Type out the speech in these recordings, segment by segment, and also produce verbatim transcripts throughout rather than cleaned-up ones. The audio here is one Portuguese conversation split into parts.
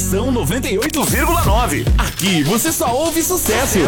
Estação noventa e oito vírgula nove. Aqui você só ouve sucesso.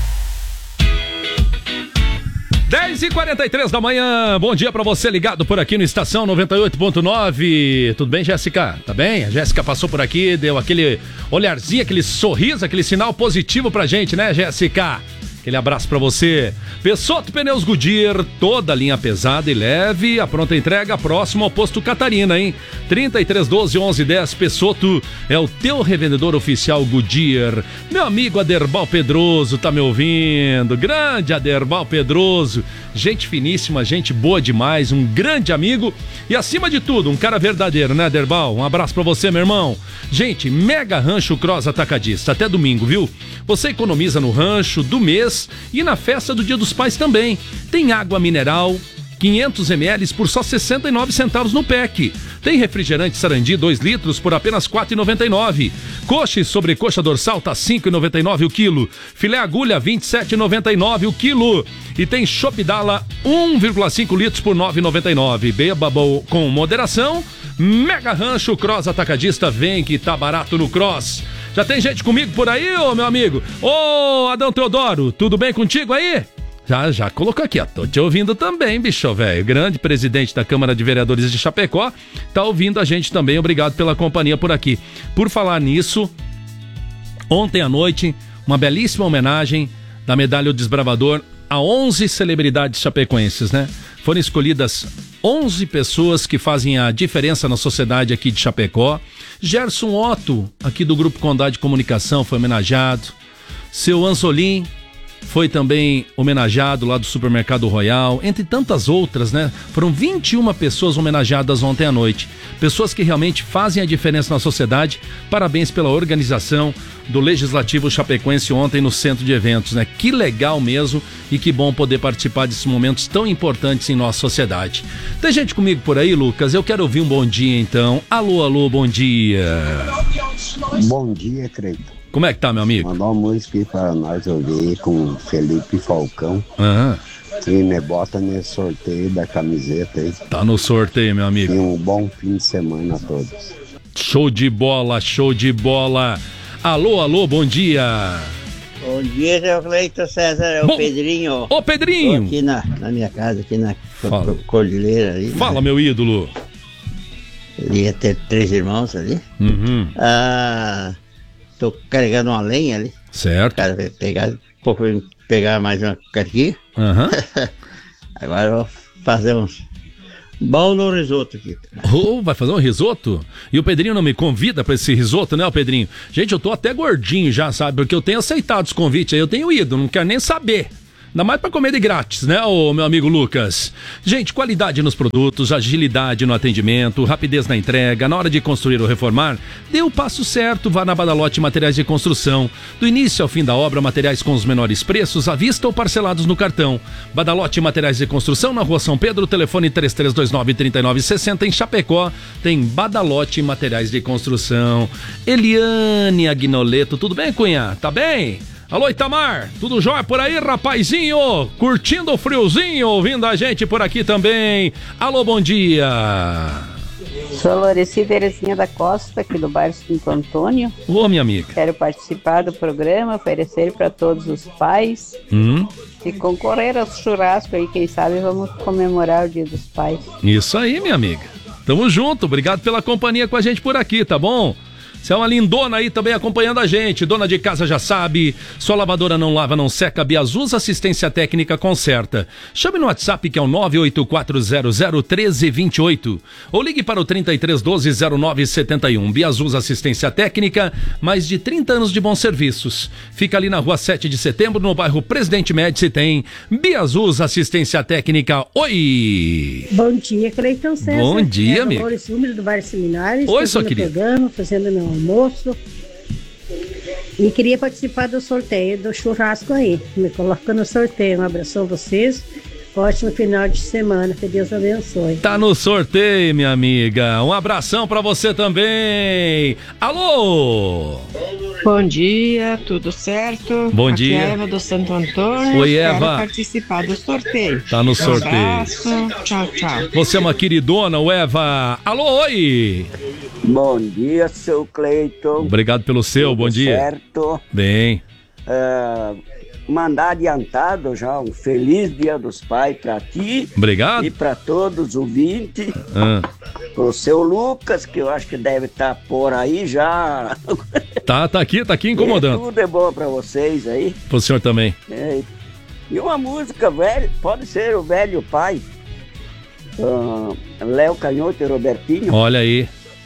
dez e quarenta e três da manhã, bom dia pra você ligado por aqui no Estação noventa e oito ponto nove. Tudo bem, Jéssica? Tá bem? A Jéssica passou por aqui, deu aquele olharzinho, aquele sorriso, aquele sinal positivo pra gente, né, Jéssica? Aquele abraço pra você. Pessotto Pneus Goodyear, toda linha pesada e leve. A pronta entrega próximo ao posto Catarina, hein? trinta e três doze, onze dez. Pessotto é o teu revendedor oficial Goodyear. Meu amigo Aderbal Pedroso, tá me ouvindo? Grande Aderbal Pedroso. Gente finíssima, gente boa demais. Um grande amigo e, acima de tudo, um cara verdadeiro, né, Aderbal? Um abraço pra você, meu irmão. Gente, Mega Rancho Cross Atacadista. Até domingo, viu? Você economiza no rancho do mês e na festa do Dia dos Pais também. Tem água mineral quinhentos mililitros por só sessenta e nove centavos no pack. Tem refrigerante Sarandi dois litros por apenas quatro reais e noventa e nove centavos. Coxa e sobrecoxa dorsal tá cinco reais e noventa e nove centavos o quilo. Filé agulha vinte e sete reais e noventa e nove centavos o quilo. E tem Chopp Dala um vírgula cinco litros por nove reais e noventa e nove centavos. Beba com moderação. Mega Rancho Cross Atacadista, vem que tá barato no Cross. Já tem gente comigo por aí, ô meu amigo? Ô Adão Teodoro, tudo bem contigo aí? Já, já colocou aqui, ó. Tô te ouvindo também, bicho, velho. Grande presidente da Câmara de Vereadores de Chapecó, tá ouvindo a gente também. Obrigado pela companhia por aqui. Por falar nisso, ontem à noite, uma belíssima homenagem da Medalha ao Desbravador a onze celebridades chapecoenses, né? Foram escolhidas onze pessoas que fazem a diferença na sociedade aqui de Chapecó. Gerson Otto, aqui do Grupo Condá de Comunicação, foi homenageado. Seu Anzolim foi também homenageado lá do Supermercado Royal, entre tantas outras, né? Foram vinte e uma pessoas homenageadas ontem à noite. Pessoas que realmente fazem a diferença na sociedade. Parabéns pela organização do Legislativo Chapecoense ontem no Centro de Eventos, né? Que legal mesmo e que bom poder participar desses momentos tão importantes em nossa sociedade. Tem gente comigo por aí, Lucas? Eu quero ouvir um bom dia, então. Alô, alô, bom dia. Bom dia, Creito. Como é que tá, meu amigo? Mandar uma música aí para nós ouvir com Felipe Falcão. Aham. Que me bota nesse sorteio da camiseta aí. Tá no sorteio, meu amigo. E um bom fim de semana a todos. Show de bola, show de bola. Alô, alô, bom dia. Bom dia, seu Cleiton César, é o Bom... Pedrinho. Ô, Pedrinho. Tô aqui na, na minha casa, aqui na Fala. Cordilheira. Ali, Fala, né? meu ídolo. Ele ia ter três irmãos ali. Uhum. Ah, tô carregando uma lenha ali. Certo. Cara, vai pegar, pouco pegar mais uma aqui. Aham. Uhum. Agora eu vou fazer uns bom no risoto aqui. Oh, vai fazer um risoto? E o Pedrinho não me convida pra esse risoto, né, o Pedrinho? Gente, eu tô até gordinho já, sabe? Porque eu tenho aceitado os convites aí, eu tenho ido, não quero nem saber. Ainda mais pra comer de grátis, né, ô meu amigo Lucas? Gente, qualidade nos produtos, agilidade no atendimento, rapidez na entrega, na hora de construir ou reformar, dê o passo certo, vá na Badalote Materiais de Construção. Do início ao fim da obra, materiais com os menores preços, à vista ou parcelados no cartão. Badalote Materiais de Construção, na Rua São Pedro, telefone três três dois nove, três nove seis zero. Em Chapecó, tem Badalote Materiais de Construção. Eliane Agnoleto, tudo bem, cunha? Tá bem? Alô, Itamar, tudo jóia por aí, rapazinho? Curtindo o friozinho, ouvindo a gente por aqui também. Alô, bom dia. Sou Loreci Terezinha da Costa, aqui do bairro Santo Antônio. Ô, minha amiga. Quero participar do programa, oferecer para todos os pais hum. e concorrer ao churrasco aí, quem sabe vamos comemorar o Dia dos Pais. Isso aí, minha amiga. Tamo junto, obrigado pela companhia com a gente por aqui, tá bom? Você é uma lindona aí também acompanhando a gente. Dona de casa já sabe. Sua lavadora não lava, não seca. Biazus Assistência Técnica conserta. Chame no WhatsApp que é o nove oito quatro zero zero um três dois oito. Ou ligue para o trinta e três doze, zero nove setenta e um. Biazus Assistência Técnica, mais de trinta anos de bons serviços. Fica ali na rua sete de setembro, no bairro Presidente Médici, tem Biazus Assistência Técnica. Oi! Bom dia, Cleiton César. Bom dia, é, amigo. Maurício Número do Bairro Seminário. Oi, sua querida. Programa, fazendo meu almoço. E queria participar do sorteio do churrasco aí. Me coloca no sorteio. Um abração a vocês. Ótimo final de semana. Que Deus abençoe. Tá no sorteio, minha amiga. Um abração pra você também. Alô! Bom dia, tudo certo? Bom Aqui dia. é a Eva do Santo Antônio. Oi, Quero Eva. participar do sorteio. Tá no sorteio. Um abraço, tchau, tchau. Você é uma queridona, o Eva. Alô, oi! Bom dia, seu Cleiton. Obrigado pelo seu, Tudo bom dia. Certo. Bem. É, mandar adiantado já um feliz Dia dos Pais para ti. Obrigado. E para todos os ouvintes. Ah. O seu Lucas, que eu acho que deve estar tá por aí já. Tá, tá aqui, tá aqui incomodando. E tudo é bom para vocês aí. Pro senhor também. É, e uma música, velho, pode ser o Velho Pai. Uh, Léo Canhoto e Robertinho. Olha aí.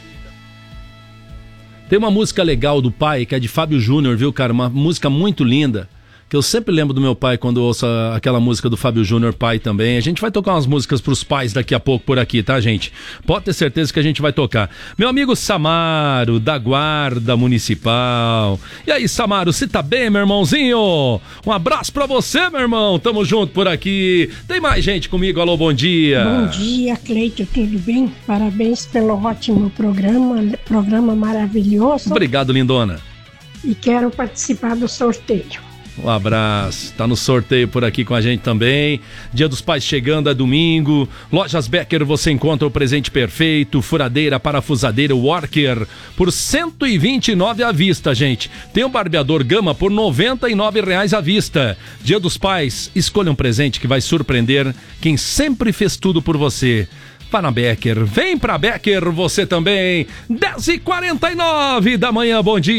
Tem uma música legal do pai, que é de Fábio Júnior, viu, cara? Uma música muito linda, que eu sempre lembro do meu pai quando ouço aquela música do Fábio Júnior, pai também. A gente vai tocar umas músicas pros pais daqui a pouco por aqui, tá, gente? Pode ter certeza que a gente vai tocar. Meu amigo Samaro, da Guarda Municipal. E aí, Samaro, você tá bem, meu irmãozinho? Um abraço pra você, meu irmão. Tamo junto por aqui. Tem mais gente comigo, alô, bom dia. Bom dia, Cleito, tudo bem? Parabéns pelo ótimo programa, programa maravilhoso. Obrigado, lindona. E quero participar do sorteio. Um abraço, tá no sorteio por aqui com a gente também. Dia dos Pais chegando, é domingo. Lojas Becker, você encontra o presente perfeito. Furadeira, parafusadeira, Worker por cento e vinte e nove reais à vista, gente. Tem o barbeador Gama por noventa e nove reais à vista. Dia dos Pais, escolha um presente que vai surpreender quem sempre fez tudo por você. Vá na Becker, vem pra Becker você também. dez e quarenta e nove da manhã, bom dia.